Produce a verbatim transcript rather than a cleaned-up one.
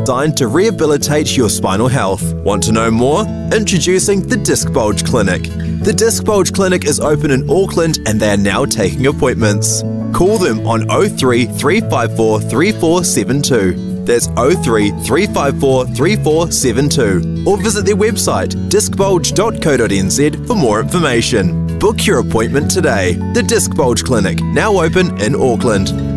designed to rehabilitate your spinal health. Want to know more? Introducing the Disc Bulge Clinic. The Disc Bulge Clinic is open in Auckland and they are now taking appointments. Call them on oh three, three five four, three four seven two. That's oh three, three five four, three four seven two. Or visit their website disc bulge dot co dot n z for more information. Book your appointment today. The Disc Bulge Clinic, now open in Auckland.